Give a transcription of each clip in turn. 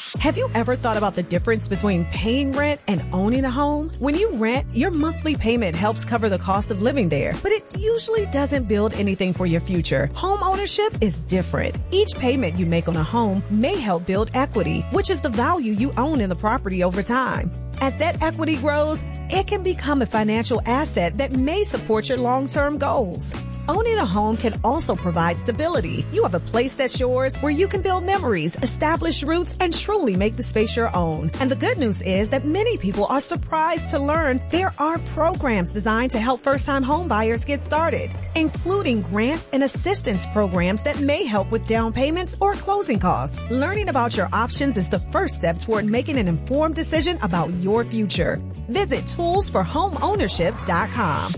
Have you ever thought about the difference between paying rent and owning a home? When you rent, your monthly payment helps cover the cost of living there, but it usually doesn't build anything for your future. Home ownership is different. Each payment you make on a home may help build equity, which is the value you own in the property over time. As that equity grows, it can become a financial asset that may support your long-term goals. Owning a home can also provide stability. You have a place that's yours where you can build memories, establish roots, and truly make the space your own. And the good news is that many people are surprised to learn there are programs designed to help first-time home buyers get started, including grants and assistance programs that may help with down payments or closing costs. Learning about your options is the first step toward making an informed decision about your future. Visit toolsforhomeownership.com.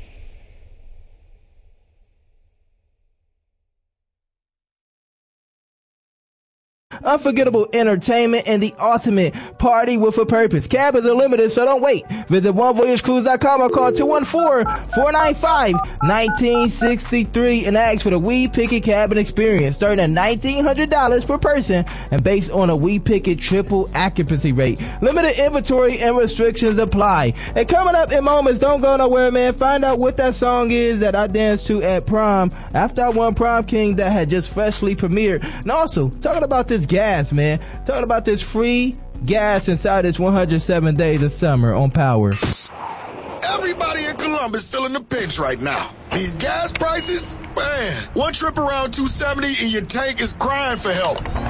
Unforgettable entertainment and the ultimate party with a purpose. Cabins are limited, so don't wait. Visit onevoyagecruise.com or call 214-495-1963 and ask for the We Pick It Cabin Experience, starting at $1,900 per person and based on a We Pick It triple occupancy rate. Limited inventory and restrictions apply. And coming up in moments, don't go nowhere, man. Find out what that song is that I danced to at prom after I won Prom King that had just freshly premiered. And also, talking about this gas, man. Talking about this free gas inside this 107 days of summer on Power. Everybody in Columbus feeling the pinch right now. These gas prices, man, one trip around 270 and your tank is crying for help.